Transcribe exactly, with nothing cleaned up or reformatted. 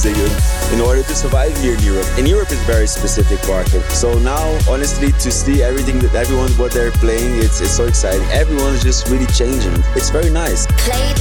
in order to survive here in Europe. And Europe is a very specific market. So now, honestly, to see everything that everyone, what they're playing, it's, it's so exciting. Everyone's just really changing. It's very nice. Played